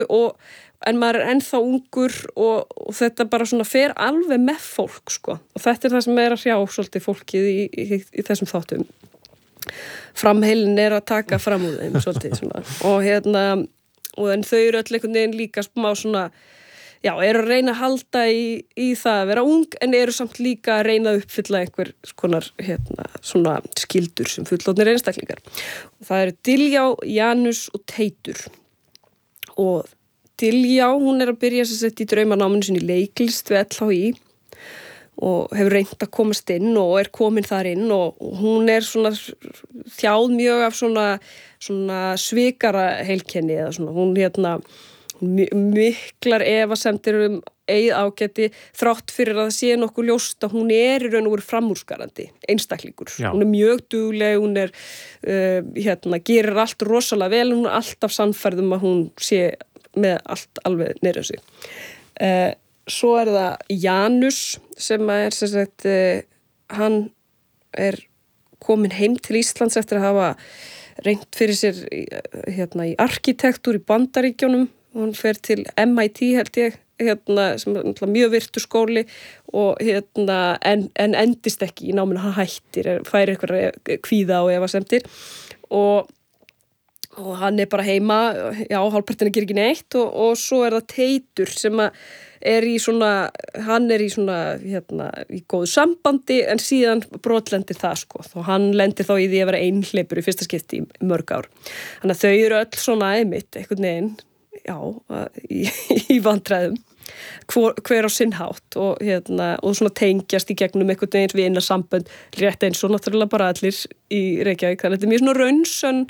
en maður ennþá ungur og þetta bara svona fer alveg með fólk sko og þetta það sem að hrjá svolítið fólkið í þessum þáttum. Framheilin að taka fram úr þeim svolítið svona og en þau eru öll einhvern veginn líka smá svona eru að reyna að halda í það að vera ung en eru samt líka að reyna að uppfylla einhver konar svona skildur sem fullorðnir einstaklingar. Og það eru Diljá, Janus og Teitur og Diljá, hún að byrja í draumanáminu sinni í leiklist við LHÍ og hefur reynt að komast inn og komin þar inn og hún svona þjáð mjög af svona svikara heilkenni eða svona, hún miklar efasemdir eigið ágæti þrátt fyrir að það sé nokkuð ljóst að hún í raun og veru framúrskarandi einstaklingur. Já. Hún mjög dugleg, hún gerir allt rosalega vel, hún alltaf sannfærð að hún sé með allt alveg niður á sig. Svo það Janus sem sagt, hann komin heim til Íslands eftir að hafa reynt fyrir sér í arkitektúr í Bandaríkjunum. Hún fer til MIT held ég, sem mjög virtur skóli og en endist ekki í náminu, hann hættir, fær eitthvað kvíða og efasemdir og hann bara heima, hálfpartinn gerir ekki neitt og svo það Teitur sem í góðu sambandi en síðan brotlendir það sko og hann lendir þá í því að vera einhleypur í fyrsta skipti í mörg ár. Þannig að þau eru öll svona einmitt einhvern veginn, í vandræðum hver á sinn hátt og svona tengjast í gegnum einhvern veginn vinarsambönd rétt eins og náttúrulega bara allir í Reykjavík. Þannig að þetta mjög svona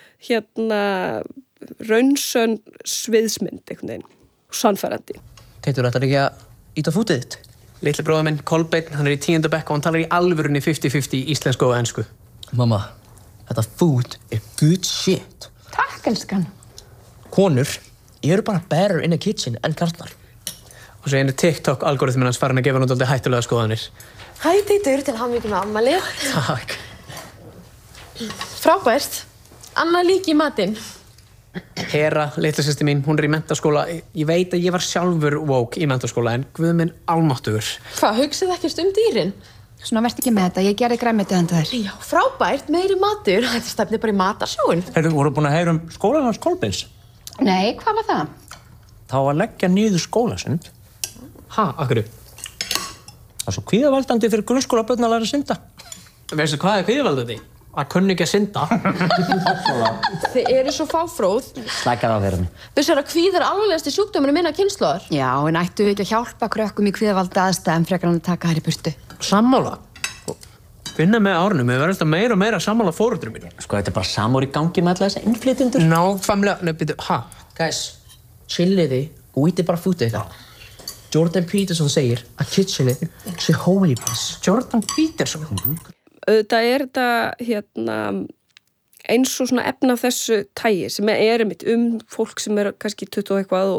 raunsönn sviðsmynd einhvern veginn, sannfærandi. Teitur, ætlar ekki að íta fútið þitt? Litli bróðir minn, Kolbeinn, hann í 10. bekk og hann talar í alvörunni 50-50 íslensku og ensku. Mamma, þetta fút good shit. Takk, elskan. Konur eru bara better in the kitchen en karlar. Og svo TikTok-algoritminn hans farin að gefa nú dálítið hættulega skoðanir. Hæ, Teitur, til hamingju með afmælið. Takk. Frábært. Anna líki í matinn. Hera, litla systir mín, hún í menntaskóla. Ég veit að ég var sjálfur woke í menntaskóla en guð minn almáttugur. Hvað, hugsið ekkert dýrin? Svona verð ekki með þetta, ég gerði græmmetið handa þér. Já, frábært, meiri matur. Þetta stefnir bara í matarsjóin. Voru búin að heyra skólann hans Kolbeins? Nei, hvað var það? Það var að leggja niður skólasund. Akkurru? Það svo kvíðavaldandi fyrir grunnskólabörn að læra að synda. Veistu hvað kvíðavaldandi? Að kunni ekki að synda. Þið eru svo fáfróð. Slækar á þeirra mig. Vissar að kvíði alvarlegasti sjúkdómurinn minna kynslóðar? Já, en ættu við ekki að hjálpa krökkum í kvíðavalda aðstæðum frekar hann að taka þær í burtu. Sammála. Finna með árunum, við verðum alltaf meira og meira sammála foreldrum mínu. Sko, þetta bara samúr í gangi með alla þessa innflytjendur. Nákvæmlega, Guys, chilliði og íti bara fútið þetta. Jordan Peterson segir að kitchenið sé holy place. Jordan Peterson. Auðvitað þetta eins og svona efna þessu tægi sem einmitt fólk sem kannski 20 og eitthvað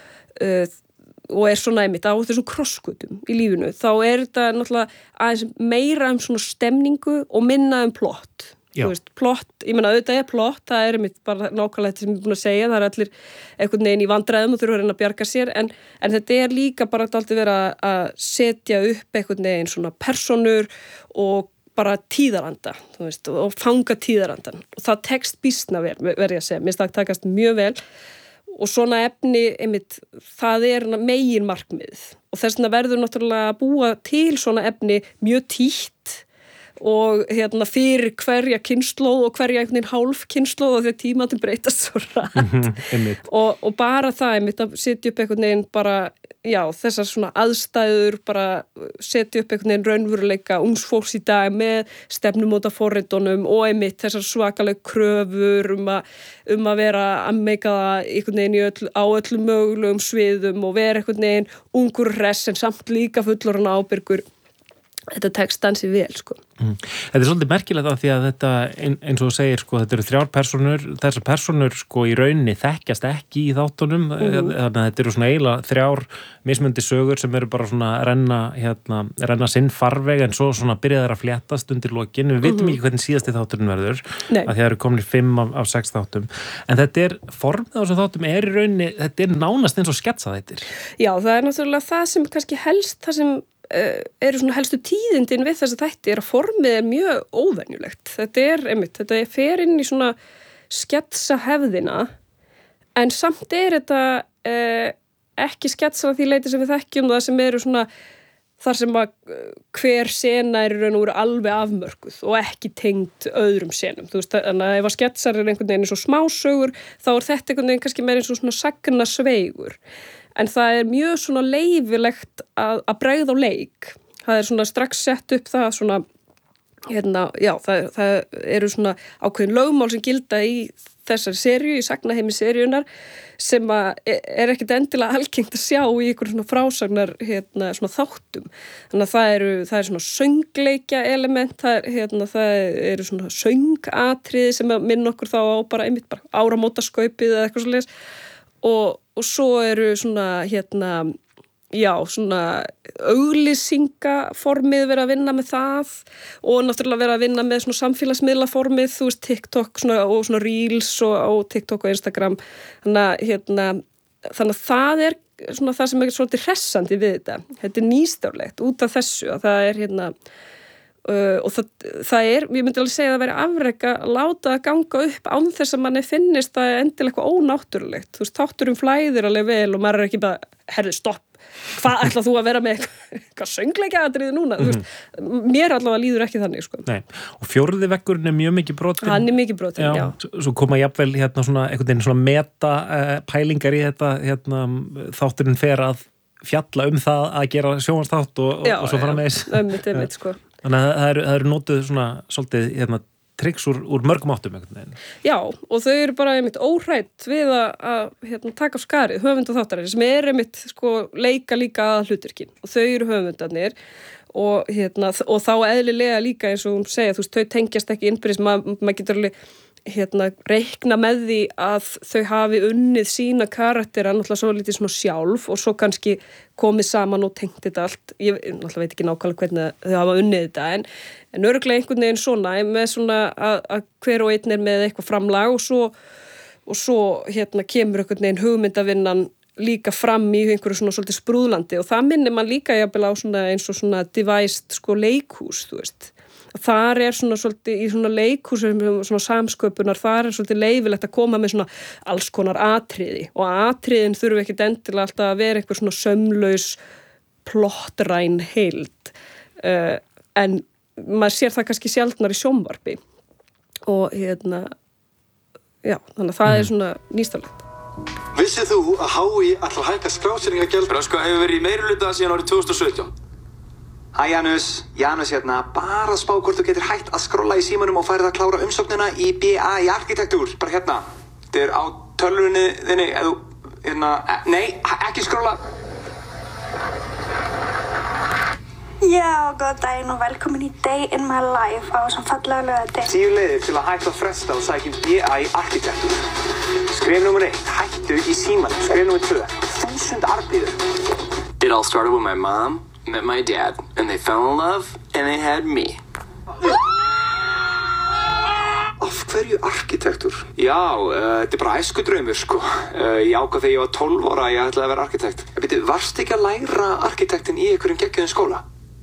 og svona einmitt á þessum krosskutum í lífinu, þá þetta náttúrulega aðeins meira svona stemningu og minna plott. Þú veist, plott, ég meina auðvitað plott, það einmitt bara nákvæmlega þetta sem ég er búin að segja, það allir einhvern veginn í vandræðum og þurfa að reyna að bjarga sér, en þetta líka bara alltaf vera að setja upp einhvern veginn svona persónur og bara tíðaranda, þú veist, og fanga tíðarandan. Og það tekst býsna vel, verð ég að segja. Mér finnst það takast mjög vel. Og svona efni, einmitt, það megin markmiðið. Og þess vegna verður náttúrulega að búa til svona efni mjög títt og fyrir hverja kynslóð og hverja einhvern veginn hálf kynslóð og því að tímatin breytast svo rætt. Og bara það, einmitt, að setja upp einhvern veginn bara, þessar svona aðstæður, bara setja upp einhvern veginn raunveruleika ungs fólks í dag með stefnumóta forritunum og einmitt þessar svakaleg kröfur að vera að meika það einhvern veginn á öllum mögulegum sviðum og vera einhvern veginn ungur hress en samt líka fullorðinn ábyrgur. þetta tekst ansi vel, sko. Þetta svolítið merkilegt af því að þetta, eins og þú segir, sko, þetta eru 3 persónur, þessar persónur, sko, í rauninni þekkjast ekki í þáttunum, þannig að þetta eru svona eiginlega 3 mismunandi sögur sem eru bara svona renna sinn farveg, en svo svona byrjaðar að fléttast undir lokin. Við vitum ekki hvernig síðasti þátturinn verður, að það eru komin 5 af 6 þáttum, en þetta formið á þessum þáttum í rauninni, þetta nánast eins og sketsaþættir. Já, það náttúrulega það sem kannski helst, það sem eru svona helstu tíðindin við þess að þætti að formið mjög óvenjulegt. Þetta fer inn í svona sketsahefðina, en samt þetta ekki sketsar að því leiti sem við þekkjum það sem eru svona þar sem að hver sena raun og veru alveg afmörkuð og ekki tengd öðrum senum. Þú veist, þannig að ef að sketsar einhvern veginn eins og smásögur, þá þetta einhvern veginn kannski meira eins og svona sagnasveigur. En það mjög svona leyfilegt að bregða á leik. Það svona strax sett upp það svona, það eru svona ákveðin lögmál sem gilda í þessari seríu, í sagnaheimi seríunar, sem ekkert endilega algengt að sjá í ykkur svona frásagnar svona þáttum. Þannig að það er svona söngleikja element, það eru svona söngatriði sem minn okkur þá á bara áramótaskaupið eða eitthvað svoleiðis. Og svo eru svona, svona auglýsingaformið verið að vinna með það og náttúrulega verið að vinna með svona samfélagsmiðlaformið, þú veist, TikTok og svona Reels og TikTok og Instagram. Þannig að það svona það sem svolítið hressandi við þetta. Þetta nýstárlegt út af þessu að það og það ég myndi alveg segja að það væri afrek að láta það ganga upp án þess að manni finnist það endilega eitthvað ónáttúrulegt. Þú veist, þátturinn flæðir alveg vel og maður ekki bara, herri, stopp, hvað ætlað þú að vera með eitthvað söngleikjaatriði núna? Þú veist, mér allavega líður ekki þannig, sko. Nei, og 4. veggurinn mjög mikið brotinn. Hann mikið brotinn, já. Svo koma jafnvel svona einhvern veginn svona meta pælingar í þetta, þátturinn fer að fjalla það að gera sjónvarpsþátt og svo framvegis. Einmitt, sko. Þannig að það eru notuð svona svolítið triks úr mörgum áttum einhvern veginn. Já, og þau eru bara einmitt óhrætt við að taka af skarið höfunda þáttarins sem einmitt sko leika líka að hlutverkin og þau eru höfundarnir og þá eðlilega líka eins og hún segja, þú veist, þau tengjast ekki innbyrðis, maður getur alveg reikna með því að þau hafi unnið sína karaktera náttúrulega svo litið svona sjálf og svo kannski komið saman og tengt þetta allt. Ég náttúrulega veit ekki nákvæmlega hvernig þau hafa unnið þetta en öruglega einhvern veginn svona með svona að hver og einn með eitthvað framlag og svo kemur einhvern veginn hugmyndavinnan líka fram í einhverju svona svolítið sprúðlandi og það minnir mann líka jafnvel á svona eins og svona devised sko leikhús, þú veist. Þar svona svolítið í svona leikhúsum, svona samsköpunar, þar svolítið leifilegt að koma með svona alls konar atriði og atriðin þurfi ekkit endilega alltaf að vera eitthvað svona sömlaus plottræn heild en maður sér það kannski sjaldnar í sjónvarpi og já, þannig að það svona nýstarlegt. Vissið þú að HÍ ætlar að hækka skrásetningargjald? Bröska hefur verið í meirihluta síðan árið 2017. Hæ Janus hérna, bara spá hvort þú getur hætt að skrolla í símanum og færið að klára umsóknina í BA í arkitektúr. Bara hérna, þetta á tölvunni þinni, nei, ekki skrolla. Já, góð daginn og velkomin í Day in my life á þessum fallega laugardegi. 10 leiðir til að hætta að fresta og sækja BA í arkitektúr. Skref nummer 1, hættu í símanum. Skref nummer 2, 1000 arbíður. It all started with my mom. Met my dad, and they fell in love, and they had me. Af hverju arkitektúr? Já, þetta bara æskudraumur, sko. Ég ákvað þegar ég var 12 ára að ég ætlaði að vera arkitekt. Bíddu, varstu ekki að læra arkitektin í einhverjum geggjuðum skóla?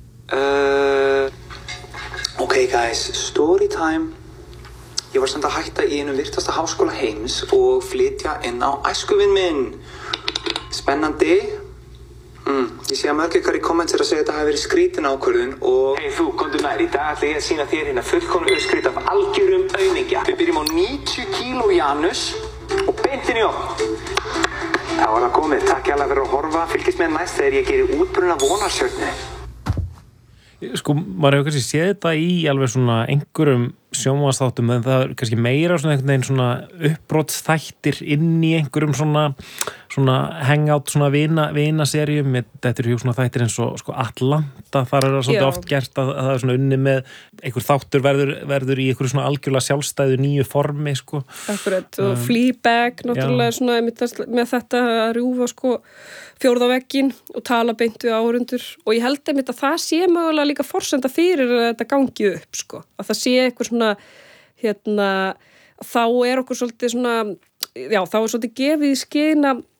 Okay, guys, story time. Ég var samt að hætta í einum virtasta háskóla heims og flytja inn á æskuvin minn. Spennandi. Ég sé að mörg ykkar í kommentir að segja að þetta hafi verið skrítin ákvörðun og... Hey þú, komdu nær, í dag ætla ég að sýna þér hérna fullkomnu uppskrift af algjörum aumingja. Við byrjum á 90 kíló Janus og beintin í ofn. Það var að komið, takk hérlega fyrir að horfa, fylgist með næst þegar ég gerir útbrunna vonarsjörni. Sko, maður hefur kannski séð þetta í alveg svona einhverjum sjónvarpsþáttum en það er kannski meira svona einhvern veginn svona uppbrotsþættir inn í einhverjum svona svona hangout, svona vinaserjum, þetta svona þættir eins og sko Atlanta, þar það svolítið oft gert að það svona unni með einhver þáttur verður í einhverju svona algjörlega sjálfstæðu nýju formi, sko. Akkurat, og Fleabag náttúrulega svona með þetta að rjúfa sko fjórða vegginn og tala beint við áhorfendur og ég held að það sé mögulega líka forsenda fyrir að þetta gangi upp, sko, að það sé eitthvað svona þá okkur svolítið svona þá svolítið gefið í skyn að